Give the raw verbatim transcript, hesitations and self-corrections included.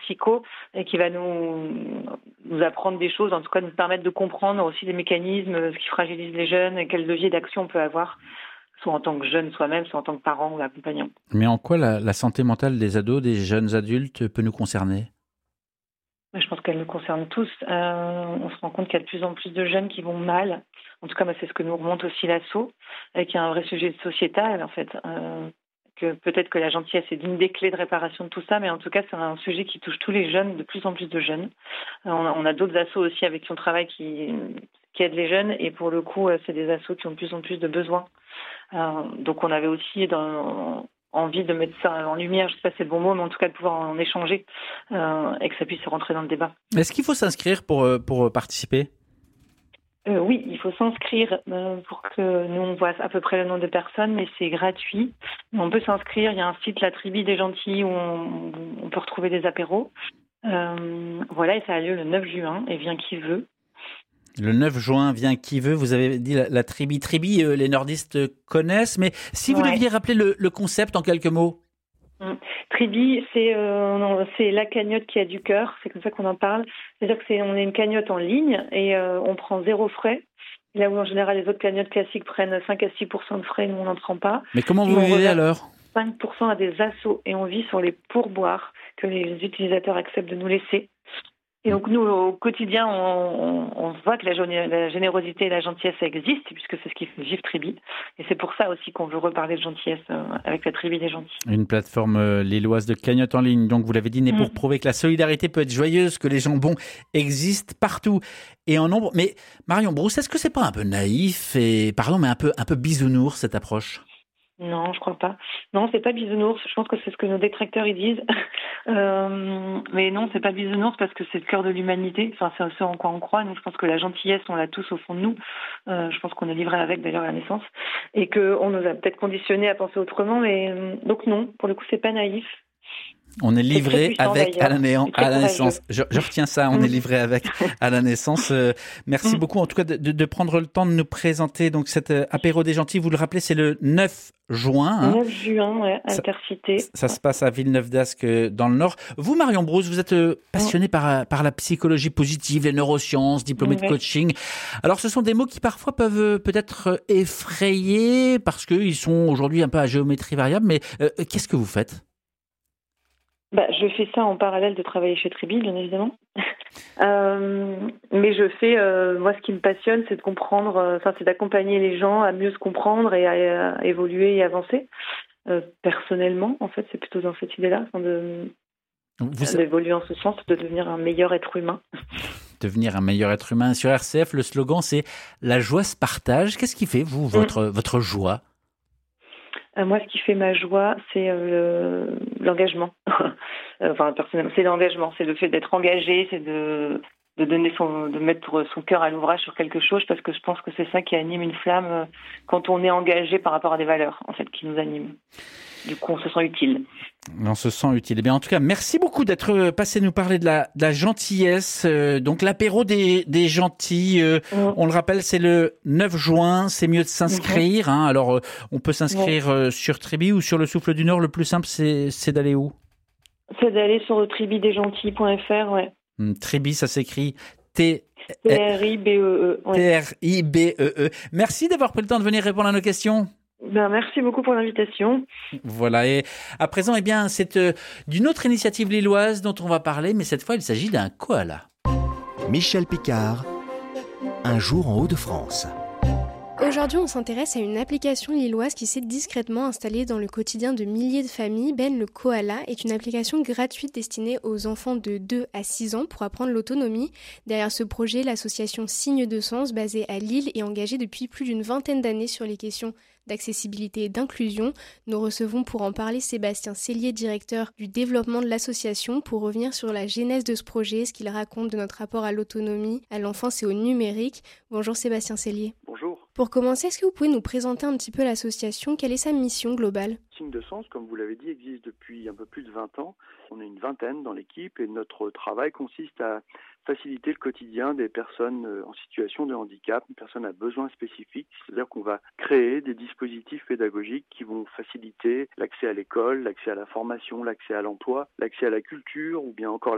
psycho et qui va nous, nous apprendre des choses, en tout cas nous permettre de comprendre aussi les mécanismes, ce qui fragilise les jeunes et quels leviers d'action on peut avoir, soit en tant que jeune soi-même, soit en tant que parent ou accompagnant. Mais en quoi la, la santé mentale des ados, des jeunes adultes peut nous concerner ? Je pense qu'elle nous concerne tous. Euh, on se rend compte qu'il y a de plus en plus de jeunes qui vont mal. En tout cas, moi, c'est ce que nous remonte aussi l'Asso, et qu'il y a un vrai sujet sociétal, en fait. Euh, que peut-être que la gentillesse est l'une des clés de réparation de tout ça, mais en tout cas, c'est un sujet qui touche tous les jeunes, de plus en plus de jeunes. Euh, on, a, on a d'autres assos aussi avec qui on travaille qui, qui aident les jeunes, et pour le coup, c'est des assos qui ont de plus en plus de besoins. Euh, donc, on avait aussi dans... envie de mettre ça en lumière, je ne sais pas si c'est le bon mot, mais en tout cas de pouvoir en échanger euh, et que ça puisse rentrer dans le débat. Est-ce qu'il faut s'inscrire pour, pour participer ? euh, Oui, il faut s'inscrire euh, pour que nous on voit à peu près le nombre de personnes, mais c'est gratuit. On peut s'inscrire, il y a un site, la Tribu des Gentils, où on, on peut retrouver des apéros. Euh, voilà, et ça a lieu le neuf juin, et vient qui veut. Le neuf juin, vient qui veut. Vous avez dit la, la tribi. Tribi, euh, les nordistes connaissent, mais si vous ouais. deviez rappeler le, le concept en quelques mots. Mmh. Tribi, c'est, euh, c'est la cagnotte qui a du cœur, c'est comme ça qu'on en parle. C'est-à-dire que c'est, on est une cagnotte en ligne et euh, on prend zéro frais. Là où en général les autres cagnottes classiques prennent cinq à six pour cent de frais, nous on n'en prend pas. Mais comment vous vivez alors ? cinq pour cent à des assos et on vit sur les pourboires que les utilisateurs acceptent de nous laisser. Et donc nous, au quotidien, on, on voit que la, la générosité et la gentillesse existent, puisque c'est ce qui fait vivre Tribi. Et c'est pour ça aussi qu'on veut reparler de gentillesse avec la Tribi des Gentils. Une plateforme lilloise de cagnotte en ligne, donc vous l'avez dit, née mmh. pour prouver que la solidarité peut être joyeuse, que les gens bons existent partout et en nombre. Mais Marion Brousse, est-ce que c'est pas un peu naïf et, pardon, mais un peu, un peu bisounours cette approche ? Non, je crois pas. Non, c'est pas bisounours. Je pense que c'est ce que nos détracteurs ils disent. euh, mais non, c'est pas bisounours parce que c'est le cœur de l'humanité. Enfin, c'est ce en quoi on croit. Nous, je pense que la gentillesse, on l'a tous au fond de nous. Euh, je pense qu'on est livré avec d'ailleurs à la naissance et que on nous a peut-être conditionnés à penser autrement. Mais donc non, pour le coup, c'est pas naïf. On est livré puissant, avec à la, néant, à la naissance. Je, je retiens ça, on est livré avec à la naissance. Euh, merci mm. beaucoup en tout cas de, de, de prendre le temps de nous présenter donc cet euh, apéro des gentils. Vous le rappelez, c'est le neuf juin. Hein. neuf juin, ouais, Intercité. Ça, ça ouais. se passe à Villeneuve-d'Ascq dans le Nord. Vous, Marion Brousse, vous êtes euh, passionnée mm. par, par la psychologie positive, les neurosciences, diplômée mm, de coaching. Alors ce sont des mots qui parfois peuvent peut-être effrayer parce qu'ils sont aujourd'hui un peu à géométrie variable. Mais euh, qu'est-ce que vous faites ? Bah, je fais ça en parallèle de travailler chez Tribi, bien évidemment. euh, mais je fais, euh, moi, ce qui me passionne, c'est de comprendre, enfin, euh, c'est d'accompagner les gens à mieux se comprendre et à, à évoluer et avancer. Euh, personnellement, en fait, c'est plutôt dans cette idée-là, enfin, de, Vous... d'évoluer en ce sens, de devenir un meilleur être humain. Devenir un meilleur être humain. Sur R C F, le slogan, c'est « La joie se partage ». Qu'est-ce qui fait, vous, votre, mmh. votre joie ? Moi, ce qui fait ma joie, c'est euh, l'engagement. enfin, personnellement, c'est l'engagement, c'est le fait d'être engagé, c'est de, de donner son, de mettre son cœur à l'ouvrage sur quelque chose, parce que je pense que c'est ça qui anime une flamme quand on est engagé par rapport à des valeurs, en fait, qui nous animent. Du coup, on se sent utile. On se sent utile. Eh bien, en tout cas, merci beaucoup d'être passé nous parler de la, de la gentillesse. Euh, donc, l'apéro des, des gentils, euh, mmh. on le rappelle, c'est le neuf juin. C'est mieux de s'inscrire. Mmh. Hein. Alors, euh, on peut s'inscrire euh, sur Tribi ou sur le Souffle du Nord. Le plus simple, c'est, c'est d'aller où ? C'est d'aller sur le tribi des gentils point f r, ouais. Mmh, Tribi, ça s'écrit T... T R I B E E. Ouais. T R I B E E. Merci d'avoir pris le temps de venir répondre à nos questions. Ben, merci beaucoup pour l'invitation. Voilà, et à présent, eh bien, c'est euh, d'une autre initiative lilloise dont on va parler, mais cette fois, il s'agit d'un koala. Michel Picard, un jour en Hauts-de-France. Aujourd'hui, on s'intéresse à une application lilloise qui s'est discrètement installée dans le quotidien de milliers de familles. Ben, le Koala est une application gratuite destinée aux enfants de deux à six ans pour apprendre l'autonomie. Derrière ce projet, l'association Signe de Sens, basée à Lille, est engagée depuis plus d'une vingtaine d'années sur les questions d'accessibilité et d'inclusion. Nous recevons pour en parler Sébastien Cellier, directeur du développement de l'association, pour revenir sur la genèse de ce projet, ce qu'il raconte de notre rapport à l'autonomie, à l'enfance et au numérique. Bonjour Sébastien Cellier. Bonjour. Pour commencer, est-ce que vous pouvez nous présenter un petit peu l'association ? Quelle est sa mission globale ? Signe de Sens, comme vous l'avez dit, existe depuis un peu plus de vingt ans. On est une vingtaine dans l'équipe et notre travail consiste à faciliter le quotidien des personnes en situation de handicap, une personne à besoins spécifiques. C'est-à-dire qu'on va créer des dispositifs pédagogiques qui vont faciliter l'accès à l'école, l'accès à la formation, l'accès à l'emploi, l'accès à la culture ou bien encore